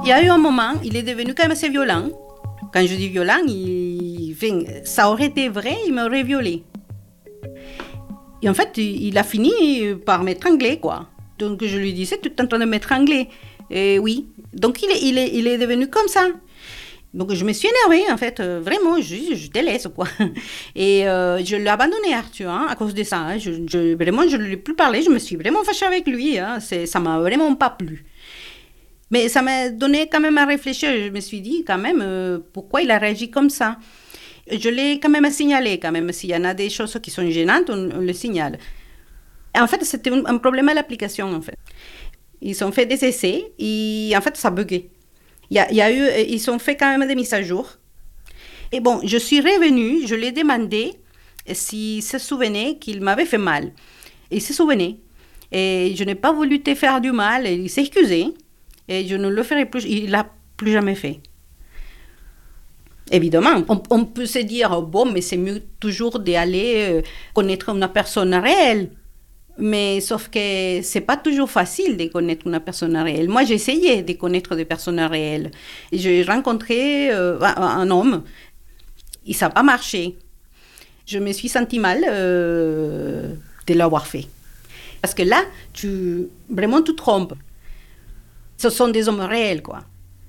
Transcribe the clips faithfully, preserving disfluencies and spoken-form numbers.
Il y a eu un moment, il est devenu quand même assez violent. Quand je dis violent, il... enfin, ça aurait été vrai, il m'aurait violée. Et en fait, il a fini par m'étrangler, quoi. Donc je lui disais, tu es en train de m'étrangler. Et oui. Donc il est, il, est, il est devenu comme ça. Donc je me suis énervée, en fait, euh, vraiment, je, je te laisse, quoi. Et euh, je l'ai abandonné, Arthur, hein, à cause de ça. Hein. Je, je, vraiment, je ne lui ai plus parlé, je me suis vraiment fâchée avec lui. Hein. C'est, ça ne m'a vraiment pas plu. Mais ça m'a donné quand même à réfléchir. Je me suis dit, quand même, euh, pourquoi il a réagi comme ça. Je l'ai quand même signalé, quand même. S'il y en a des choses qui sont gênantes, on, on le signale. En fait, c'était un, un problème à l'application, en fait. Ils ont fait des essais et, en fait, ça buguait. Il y a, il y a eu, ils ont fait quand même des mises à jour. Et bon, je suis revenue, je lui ai demandé s'il se souvenait qu'il m'avait fait mal. Il se souvenait. Et je n'ai pas voulu te faire du mal. Et il s'est excusé. Et je ne le ferai plus. Il ne l'a plus jamais fait. Évidemment, on, on peut se dire, bon, mais c'est mieux toujours d'aller connaître une personne réelle. Mais sauf que c'est pas toujours facile de connaître une personne réelle. Moi, j'ai essayé de connaître des personnes réelles. J'ai rencontré euh, un homme, et ça n'a pas marché. Je me suis sentie mal euh, de l'avoir fait. Parce que là, tu vraiment tu te trompes. Ce sont des hommes réels, quoi.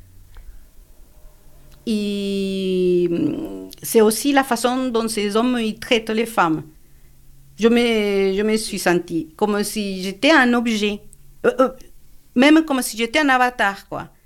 Et c'est aussi la façon dont ces hommes ils traitent les femmes. Je me, je me suis sentie comme si j'étais un objet, euh, euh, même comme si j'étais un avatar, quoi.